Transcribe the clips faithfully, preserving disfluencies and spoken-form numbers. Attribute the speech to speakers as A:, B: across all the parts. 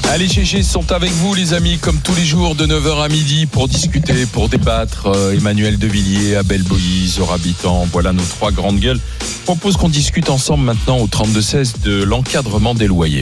A: Allez, G G sont avec vous les amis, comme tous les jours de neuf heures à midi pour discuter, pour débattre. Euh, Emmanuel Devilliers, Abel Boïs, Zora Habitant, voilà nos trois grandes gueules. Je propose qu'on discute ensemble maintenant au trente-deux seize de l'encadrement des loyers.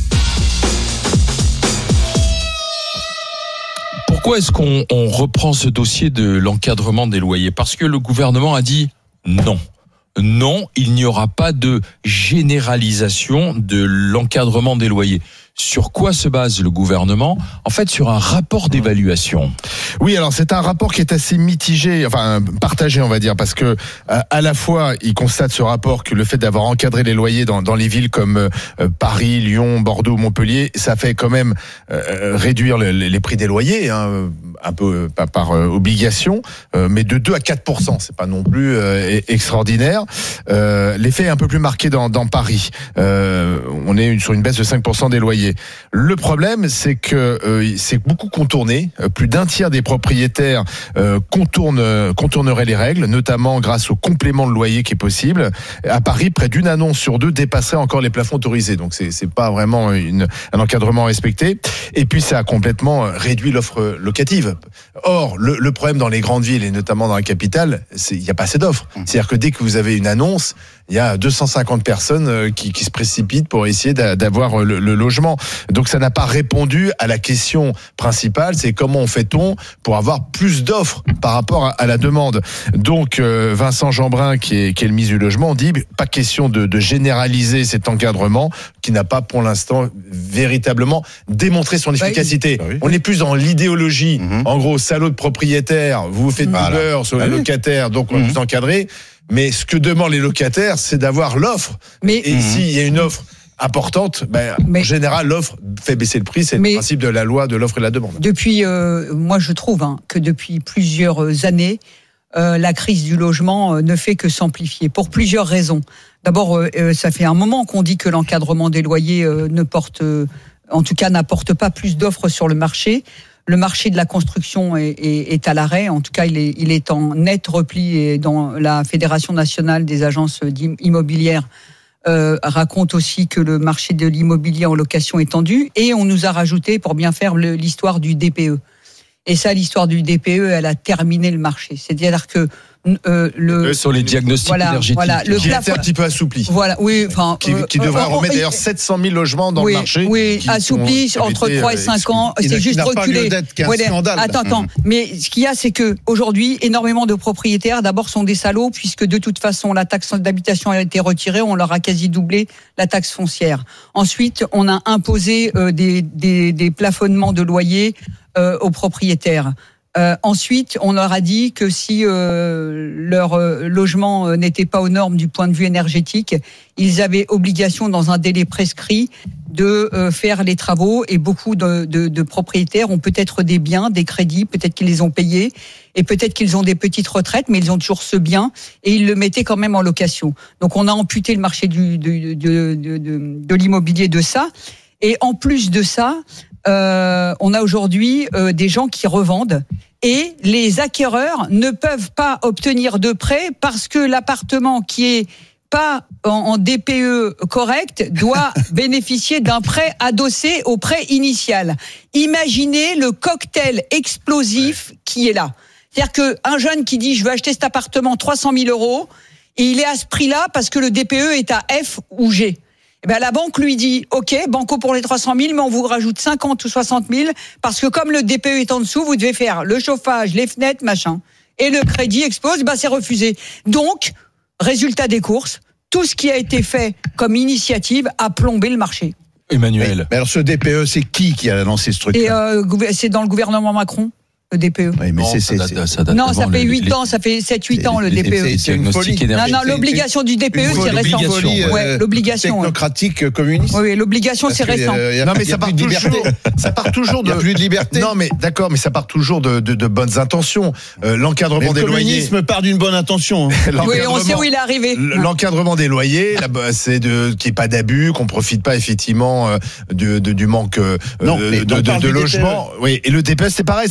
A: Pourquoi est-ce qu'on on reprend ce dossier de l'encadrement des loyers ? Parce que le gouvernement a dit non. Non, il n'y aura pas de généralisation de l'encadrement des loyers. Sur quoi se base le gouvernement ? En fait, sur un rapport d'évaluation.
B: Oui, alors c'est un rapport qui est assez mitigé, enfin partagé, on va dire, parce que à la fois, il constate ce rapport que le fait d'avoir encadré les loyers dans, dans les villes comme euh, Paris, Lyon, Bordeaux, Montpellier, ça fait quand même euh, réduire le, les prix des loyers, hein, un peu pas par euh, obligation, euh, mais de deux à quatre pour cent, c'est pas non plus euh, extraordinaire. Euh, l'effet est un peu plus marqué dans, dans Paris. Euh, on est sur une baisse de cinq pour cent des loyers. Le problème, c'est que euh, c'est beaucoup contourné. Plus d'un tiers des propriétaires euh, contournent, contourneraient les règles, notamment grâce au complément de loyer qui est possible. À Paris, près d'une annonce sur deux dépasserait encore les plafonds autorisés. Donc c'est, c'est pas vraiment une, un encadrement respecté. Et puis ça a complètement réduit l'offre locative. Or, le, le problème dans les grandes villes et notamment dans la capitale, c'est il n'y a pas assez d'offres. C'est-à-dire que dès que vous avez une annonce, il y a deux cent cinquante personnes qui, qui se précipitent pour essayer d'avoir le, le logement. Donc ça n'a pas répondu à la question principale, c'est comment on fait-on pour avoir plus d'offres par rapport à, à la demande. Donc euh, Vincent Jeanbrun, qui est, qui est le ministre du Logement, dit pas question de, de généraliser cet encadrement qui n'a pas pour l'instant véritablement démontré son efficacité. Bah oui. On est plus dans l'idéologie, mmh. en gros, salaud de propriétaire, vous vous faites voilà. du beurre sur les ah locataires, donc on va mmh. vous encadrer. Mais ce que demandent les locataires, c'est d'avoir l'offre. Mais et mmh. s'il y a une offre importante, ben, mais, en général, l'offre fait baisser le prix. C'est le principe de la loi de l'offre et de la demande.
C: Depuis, euh, moi, je trouve hein, que depuis plusieurs années, euh, la crise du logement euh, ne fait que s'amplifier pour plusieurs raisons. D'abord, euh, ça fait un moment qu'on dit que l'encadrement des loyers euh, ne porte, euh, en tout cas, n'apporte pas plus d'offres sur le marché. Le marché de la construction est, est, est à l'arrêt. En tout cas, il est, il est en net repli. Et dans la Fédération nationale des agences immobilières euh, raconte aussi que le marché de l'immobilier en location est tendu. Et on nous a rajouté, pour bien faire, le, l'histoire du D P E. Et ça, l'histoire du D P E, elle a terminé le marché. C'est-à-dire que Euh, le
A: sur les diagnostics
C: voilà,
A: énergétiques
C: voilà, le
B: qui est un petit peu assoupli.
C: Voilà, oui, enfin,
B: qui, qui devrait euh, remettre d'ailleurs sept cent mille logements dans
C: oui,
B: le marché.
C: Oui, assoupli entre trois et cinq ans,
D: il
C: c'est juste reculé.
D: Ouais, scandale,
C: attends, attends. Mmh. Mais ce qu'il y a, c'est que aujourd'hui, énormément de propriétaires, d'abord, sont des salauds, puisque de toute façon, la taxe d'habitation a été retirée, on leur a quasi doublé la taxe foncière. Ensuite, on a imposé euh, des, des, des plafonnements de loyers euh, aux propriétaires. Euh, ensuite, on leur a dit que si euh, leur euh, logement euh, n'était pas aux normes du point de vue énergétique, ils avaient obligation, dans un délai prescrit, de euh, faire les travaux. Et beaucoup de, de, de propriétaires ont peut-être des biens, des crédits, peut-être qu'ils les ont payés, et peut-être qu'ils ont des petites retraites, mais ils ont toujours ce bien, et ils le mettaient quand même en location. Donc on a amputé le marché du, de, de, de, de, de l'immobilier de ça. Et en plus de ça, euh, on a aujourd'hui euh, des gens qui revendent. Et les acquéreurs ne peuvent pas obtenir de prêt parce que l'appartement qui est pas en D P E correct doit bénéficier d'un prêt adossé au prêt initial. Imaginez le cocktail explosif qui est là. C'est-à-dire qu'un jeune qui dit « je veux acheter cet appartement trois cent mille euros » et il est à ce prix-là parce que le D P E est à F ou G. Eh bien, la banque lui dit « Ok, banco pour les trois cent mille, mais on vous rajoute cinquante ou soixante mille parce que comme le D P E est en dessous, vous devez faire le chauffage, les fenêtres, machin. » Et le crédit explose, ben c'est refusé. Donc, résultat des courses, tout ce qui a été fait comme initiative a plombé le marché.
A: Emmanuel.
D: Mais, mais alors ce D P E, c'est qui qui a lancé ce truc-là ?
C: Et euh, c'est dans le gouvernement Macron. Le D P E.
D: Oui, mais
A: non,
D: c'est,
A: ça
D: c'est,
A: date, ça date
C: non, ça fait
A: les,
C: huit
A: les,
C: ans, ça fait sept huit ans le
A: les,
C: D P E.
A: C'est, c'est une folie.
C: Non, non, l'obligation du D P E, c'est récent.
D: Folie, euh,
C: ouais, l'obligation.
D: Technocratique ouais. communiste.
C: Oui, l'obligation,
D: Parce
C: c'est récent.
D: Euh,
B: non, mais ça part toujours. Ça part toujours de.
D: Il n'y a plus de liberté.
B: Non, mais d'accord, mais ça part toujours de, de, de bonnes intentions. Euh, l'encadrement
D: mais
B: des loyers.
D: Le communisme part d'une bonne intention. Hein.
C: Oui, on sait où il est arrivé.
B: L'encadrement des loyers, là, bah, c'est de qu'il n'y ait pas d'abus, qu'on profite pas effectivement euh, de, de, du manque euh,
D: non,
B: de, de, de, de logement. Oui, et le D P E, c'est pareil, ça partait du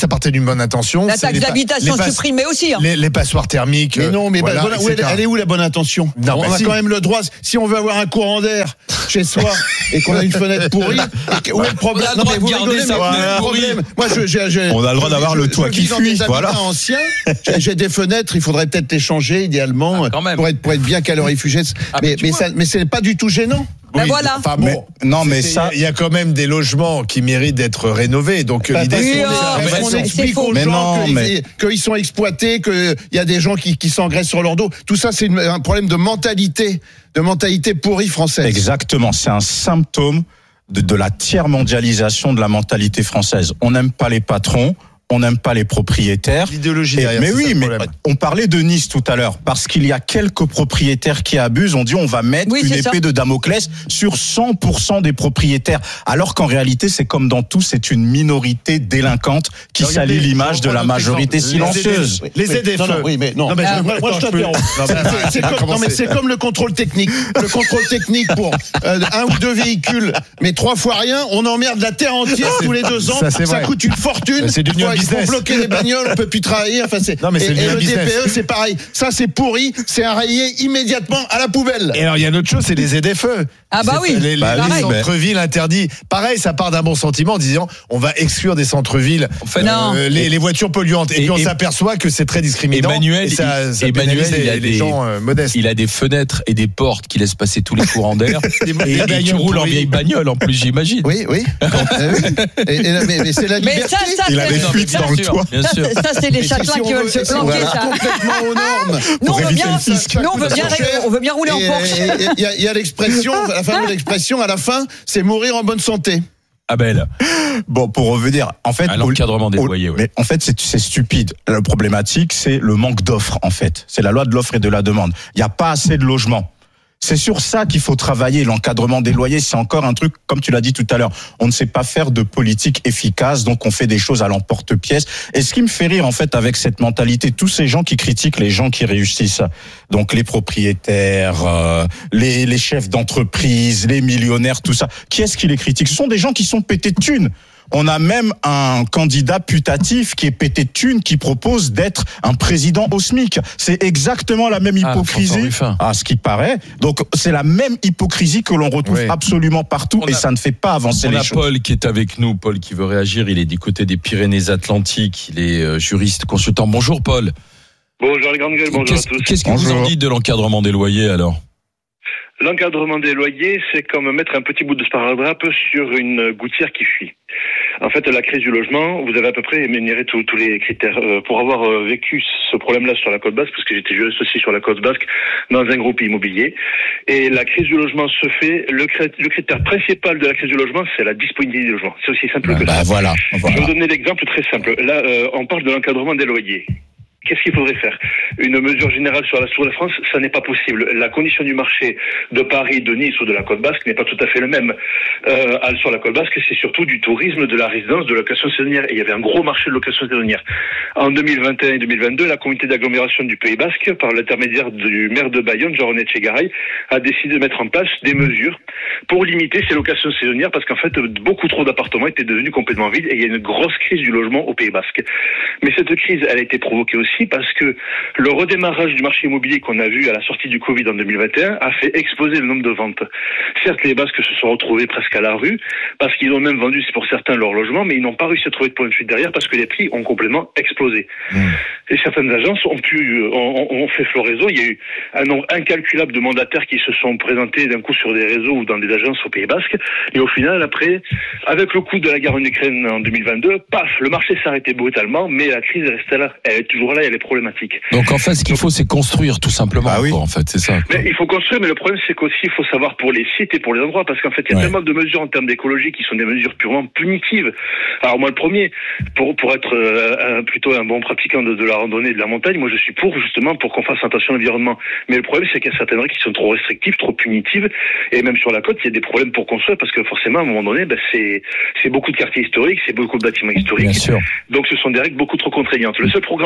B: d'une bonne intention.
C: La
B: c'est
C: taxe
B: les pa-
C: d'habitation
B: les passe-
C: supprimée aussi. Hein.
B: Les, les passoires thermiques.
D: Mais non, mais
B: voilà,
D: bah, voilà, où
B: et
D: elle,
B: cetera.
D: elle est où la bonne intention?
B: Non,
D: On
B: bah
D: a
B: si.
D: quand même le droit, si on veut avoir un courant d'air chez soi et qu'on a une fenêtre pourrie, et que- où est le problème?
A: On a le droit de garder
D: rigolez,
A: sa
D: mais où est
A: fenêtre
D: le
A: pourrie.
D: problème? Moi, je, j'ai, j'ai,
E: On a le droit
D: je-
E: d'avoir
D: je-
E: le toit
D: je
E: qui
D: vis dans
E: fuit,
D: des
E: voilà.
D: habitats anciens. J'ai, j'ai des fenêtres, il faudrait peut-être les changer idéalement
A: Ah, quand même.
D: pour être pour être bien calorifugé.
A: Ah,
D: mais
A: mais tu
D: mais
A: vois.
D: ça, mais c'est pas du tout gênant.
C: Ben
B: Oui,
C: voilà.
B: Enfin bon.
E: Mais- non, mais
B: c'est-
E: ça-
B: il y a quand même des logements qui méritent d'être rénovés. Donc
D: Bah,
B: l'idée,
D: parce
B: c'est
C: Oui,
D: qu'on
C: oh,
D: est-
C: mais
D: parce qu'on
C: c'est-
D: explique
C: c'est faux.
D: aux
E: Mais
D: gens
E: non,
D: qu'ils-
E: mais-
D: qu'ils sont exploités, qu'il y a des gens qui, qui s'engraissent sur leur dos. Tout ça, c'est une- un problème de mentalité, de mentalité pourrie française.
E: Exactement, c'est un symptôme de, de la tiers mondialisation de la mentalité française. On n'aime pas les patrons, on n'aime pas les propriétaires.
B: l'idéologie
E: Et-
B: derrière.
E: mais
B: c'est ça
E: oui,
B: le
E: mais
B: problème.
E: on parlait de Nice tout à l'heure, parce qu'il y a quelques propriétaires qui abusent. On dit on va mettre
C: Oui,
E: une
C: c'est
E: épée
C: ça.
E: de Damoclès sur cent pour cent des propriétaires, alors qu'en réalité, c'est comme dans tout, c'est une minorité délinquante qui
B: Regardez,
E: salit l'image
B: je
E: de la
B: reprends notre
E: majorité
B: exemple.
E: silencieuse.
B: Les
D: Oui,
B: Z F E.
D: non, non, oui, mais non.
B: Non, mais
C: Ah.
B: je-
D: Moi, moi, je
B: attends, peux-
D: t'interromps.
B: Non, mais-
D: C'est- c'est
B: Ah,
D: comme,
B: comment
D: non, mais
B: c'est-
D: c'est comme le contrôle technique. Le contrôle technique pour euh, un ou deux véhicules, mais trois fois rien, on emmerde la terre entière tous les deux ans.
B: ça, c'est vrai.
D: coûte une fortune.
B: C'est du
D: Il
B: new
D: faut- il faut
B: business.
D: bloquer les bagnoles, on peut plus travailler. Enfin, c'est,
B: Non, mais c'est
D: et,
B: le
D: et
B: new
D: le
B: business.
D: D P E, c'est pareil. Ça, c'est pourri. C'est rayé immédiatement à la poubelle.
B: Et alors, il y a une autre chose, c'est les Z F E.
C: Ah bah
B: C'est-
C: oui,
B: Les, les-
E: bah
B: les
E: oui, mais-
B: centres-villes interdits. Pareil, ça part d'un bon sentiment en disant on va exclure des centres-villes
A: En fait,
C: Non.
B: euh, les, les voitures polluantes. Et,
A: Et-
B: puis on
A: et-
B: s'aperçoit que c'est très discriminant.
A: Emmanuel,
B: et ça, ça
A: il-
B: pénalise
A: Emmanuel, il a
B: les, les
A: des-
B: gens euh, modestes.
A: Il a des fenêtres et des portes qui laissent passer tous les courants d'air.
B: Des-
A: et,
B: des
A: et tu
B: bagnoles
A: roules en
B: pourries.
A: vieille bagnole en plus, j'imagine.
D: Oui, oui. Euh, oui. Et- et- mais, mais c'est la
C: Mais
D: liberté.
C: ça, ça,
E: Il
C: c'est-
E: avait
A: Non, mais
E: fuite
A: bien
E: dans le
A: sûr,
E: toit.
A: Bien
C: ça,
A: sûr.
C: c'est- ça, c'est les
D: Et
C: châtelains
D: si on
C: qui veulent
D: veut-
C: se
D: si on
C: planquer,
D: veut
C: ça.
D: complètement aux normes.
C: Nous, on
E: Pour
C: veut
E: éviter
C: bien,
E: le fisc.
C: nous, on veut bien,
D: Ça coûte cher.
C: on veut bien rouler en
D: Et-
C: Porsche.
D: et- et Il y a, il y a l'expression, la fameuse expression à la fin, c'est mourir en bonne santé.
A: Abel,
E: Bon, pour revenir, en fait,
A: à l'encadrement des
E: au-
A: loyers. ouais.
E: Mais en fait, c'est, c'est stupide. La problématique, c'est le manque d'offres, en fait. C'est la loi de l'offre et de la demande. Il n'y a pas assez de logements. C'est sur ça qu'il faut travailler. L'encadrement des loyers, c'est encore un truc, comme tu l'as dit tout à l'heure. On ne sait pas faire de politique efficace, donc on fait des choses à l'emporte-pièce. Et ce qui me fait rire, en fait, avec cette mentalité, tous ces gens qui critiquent les gens qui réussissent, donc les propriétaires, euh, les, les chefs d'entreprise, les millionnaires, tout ça, qui est-ce qui les critique? Ce sont des gens qui sont pétés de thunes. On a même un candidat putatif qui est pété de thunes, qui propose d'être un président au SMIC. C'est exactement la même
A: Ah,
E: hypocrisie.
A: François Ruffin.
E: À ce qui paraît. Donc, c'est la même hypocrisie que l'on retrouve
B: Oui.
E: absolument partout
A: On
E: et
A: a-
E: ça ne fait pas avancer
A: On
E: les
A: a
E: choses.
A: Paul qui est avec nous. Paul qui veut réagir. Il est du côté des Pyrénées-Atlantiques. Il est euh, juriste, consultant. Bonjour Paul.
F: Bonjour les grandes gueules, bonjour
A: Qu'est-ce
F: à tous.
A: qu'est-ce que vous
E: Bonjour.
A: en dites de l'encadrement des loyers alors?
F: L'encadrement des loyers, c'est comme mettre un petit bout de sparadrap sur une gouttière qui fuit. En fait, la crise du logement, vous avez à peu près énuméré tous tous les critères. Euh, pour avoir euh, vécu ce problème-là sur la côte basque, parce que j'étais juriste aussi sur la côte basque, dans un groupe immobilier, et la crise du logement se fait, le, cré- le critère principal de la crise du logement, c'est la disponibilité du logement. C'est aussi simple que
E: Bah
F: ça.
E: voilà,
F: Je vais
E: voilà.
F: vous donner l'exemple très simple. Là, euh, on parle de l'encadrement des loyers. Qu'est-ce qu'il faudrait faire? Une mesure générale sur la sur la France, ça n'est pas possible. La condition du marché de Paris, de Nice ou de la Côte Basque n'est pas tout à fait le même. Euh, sur la Côte Basque, c'est surtout du tourisme, de la résidence, de la location saisonnière. Et il y avait un gros marché de location saisonnière. En deux mille vingt et un et deux mille vingt-deux, la communauté d'agglomération du Pays Basque, par l'intermédiaire du maire de Bayonne, Jean-René Tchegaray, a décidé de mettre en place des mesures pour limiter ces locations saisonnières parce qu'en fait, beaucoup trop d'appartements étaient devenus complètement vides et il y a une grosse crise du logement au Pays Basque. Mais cette crise, elle a été provoquée aussi parce que le redémarrage du marché immobilier qu'on a vu à la sortie du Covid en deux mille vingt et un a fait exploser le nombre de ventes. Certes, les Basques se sont retrouvés presque à la rue parce qu'ils ont même vendu, c'est pour certains, leur logement, mais ils n'ont pas réussi à trouver de point de fuite derrière parce que les prix ont complètement explosé. Mmh. Et certaines agences ont pu, ont, ont fait floraison. Il y a eu un nombre incalculable de mandataires qui se sont présentés d'un coup sur des réseaux ou dans des agences au Pays Basque. Et au final, après, avec le coup de la guerre en Ukraine en deux mille vingt-deux, paf, le marché s'est arrêté brutalement, mais la crise reste là. Elle est toujours là et elle est problématique.
A: Donc en fait, ce qu'il faut, c'est construire tout simplement.
E: Ah oui.
A: quoi, en fait, c'est ça.
F: Mais il faut construire, mais le problème, c'est qu'aussi, il faut savoir pour les sites et pour les endroits, parce qu'en fait, il y a
A: Ouais.
F: tellement de mesures en termes d'écologie qui sont des mesures purement punitives. Alors moi, le premier, pour pour être euh, un, plutôt un bon pratiquant de, de la randonnée et de la montagne, moi, je suis pour justement pour qu'on fasse attention à l'environnement. Mais le problème, c'est qu'il y a certaines règles qui sont trop restrictives, trop punitives, et même sur la côte, il y a des problèmes pour construire, parce que forcément, à un moment donné, ben, c'est c'est beaucoup de quartiers historiques, c'est beaucoup de bâtiments historiques.
A: Bien sûr.
F: Donc, ce sont des règles beaucoup trop contraignantes. Le seul programme de construction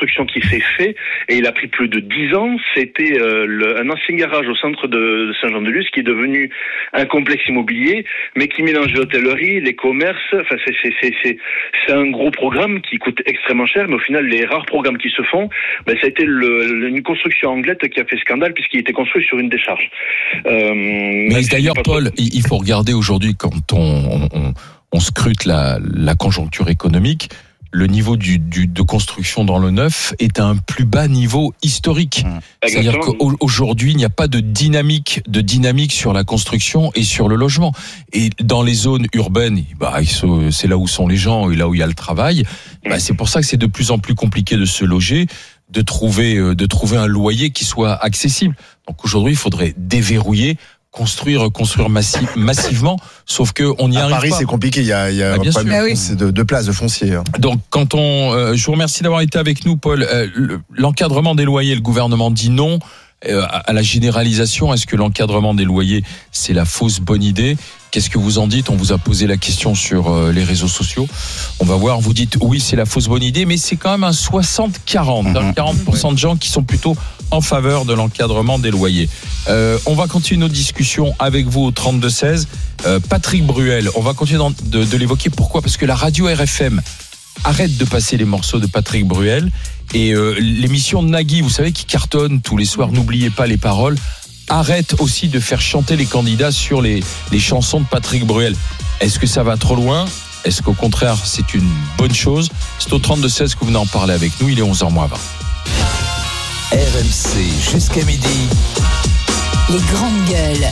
F: construction qui s'est fait, et il a pris plus de dix ans. C'était euh, le, un ancien garage au centre de, de Saint-Jean-de-Luz qui est devenu un complexe immobilier, mais qui mélange l'hôtellerie, les commerces. Enfin, c'est, c'est, c'est, c'est, c'est un gros programme qui coûte extrêmement cher, mais au final, les rares programmes qui se font, ben, ça a été le, le, une construction anglaise qui a fait scandale puisqu'il était construit sur une décharge. Euh,
A: mais d'ailleurs, Paul, trop... il faut regarder aujourd'hui quand on, on, on scrute la, la conjoncture économique. Le niveau du, du, de construction dans le neuf est à un plus bas niveau historique. Mmh. C'est-à-dire qu'aujourd'hui, il n'y a pas de dynamique, de dynamique sur la construction et sur le logement. Et dans les zones urbaines, bah, c'est là où sont les gens et là où il y a le travail. Mmh. Bah, c'est pour ça que c'est de plus en plus compliqué de se loger, de trouver, de trouver un loyer qui soit accessible. Donc aujourd'hui, il faudrait déverrouiller, construire, construire massif, massivement, sauf que on y
B: à
A: arrive
B: Paris,
A: pas.
B: C'est compliqué. Il y a, il y a
A: ah, bien
B: pas
A: sûr.
B: de,
C: ah oui.
B: c'est de, de place de foncier. Hein.
A: Donc, quand on, euh, je vous remercie d'avoir été avec nous, Paul. Euh, l'encadrement des loyers, le gouvernement dit non euh, à la généralisation. Est-ce que l'encadrement des loyers, c'est la fausse bonne idée? Qu'est-ce que vous en dites? On vous a posé la question sur euh, les réseaux sociaux. On va voir. Vous dites oui, c'est la fausse bonne idée, mais c'est quand même un soixante quarante. Mmh. Hein, quarante pour cent de gens qui sont plutôt en faveur de l'encadrement des loyers. Euh, on va continuer nos discussions avec vous au trente-deux seize. Euh, Patrick Bruel, on va continuer de, de l'évoquer. Pourquoi? Parce que la radio R F M arrête de passer les morceaux de Patrick Bruel. Et euh, l'émission de Nagui, vous savez, qui cartonne tous les soirs, n'oubliez pas les paroles, arrête aussi de faire chanter les candidats sur les, les chansons de Patrick Bruel. Est-ce que ça va trop loin? Est-ce qu'au contraire, c'est une bonne chose? C'est au trente-deux seize que vous venez en parler avec nous. Il est onze heures moins vingt.
G: R M C jusqu'à midi.
H: Les grandes gueules.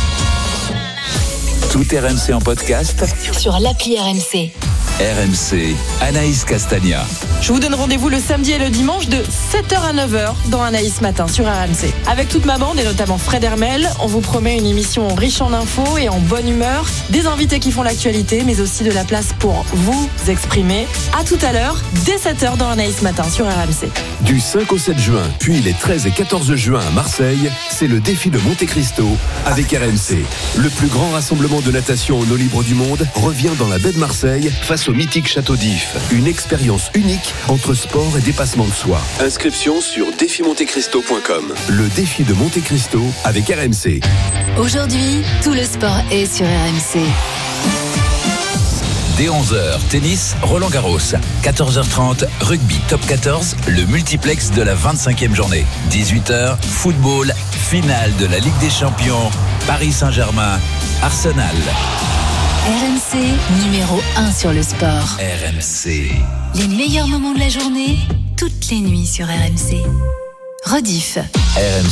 G: Tout R M C en podcast
H: sur l'appli R M C.
G: R M C, Anaïs Castagna.
I: Je vous donne rendez-vous le samedi et le dimanche de sept heures à neuf heures dans Anaïs Matin sur R M C. Avec toute ma bande et notamment Fred Hermel, on vous promet une émission riche en infos et en bonne humeur, des invités qui font l'actualité, mais aussi de la place pour vous exprimer. À tout à l'heure, dès sept heures dans Anaïs Matin sur R M C.
J: Du cinq au sept juin, puis les treize et quatorze juin à Marseille, c'est le défi de Monte Cristo avec R M C. Le plus grand rassemblement de natation en eau libre du monde revient dans la baie de Marseille face au mythique château d'If. Une expérience unique entre sport et dépassement de soi. Inscription sur défi monte cristo point com. Le défi de Monte Cristo avec R M C.
H: Aujourd'hui, tout le sport est sur R M C.
G: Dès onze heures, tennis, Roland Garros. quatorze heures trente, rugby top quatorze, le multiplex de la vingt-cinquième journée. dix-huit heures, football, finale de la Ligue des Champions, Paris Saint-Germain, Arsenal.
H: R M C, numéro un sur le sport.
G: R M C.
H: Les meilleurs moments de la journée, toutes les nuits sur R M C. Rediff.
G: R M C.